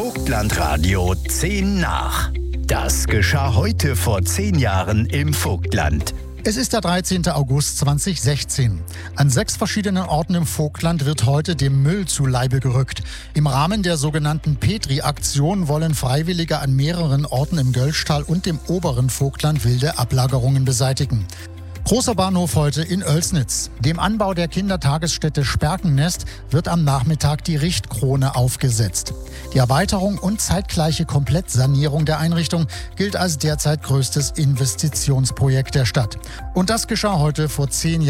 Vogtlandradio 10 nach. Das geschah heute vor 10 Jahren im Vogtland. Es ist der 13. August 2016. An 6 verschiedenen Orten im Vogtland wird heute dem Müll zu Leibe gerückt. Im Rahmen der sogenannten Petri-Aktion wollen Freiwillige an mehreren Orten im Gölschtal und dem oberen Vogtland wilde Ablagerungen beseitigen. Großer Bahnhof heute in Oelsnitz. Dem Anbau der Kindertagesstätte Sperkennest wird am Nachmittag die Richtkrone aufgesetzt. Die Erweiterung und zeitgleiche Komplettsanierung der Einrichtung gilt als derzeit größtes Investitionsprojekt der Stadt. Und das geschah heute vor 10 Jahren.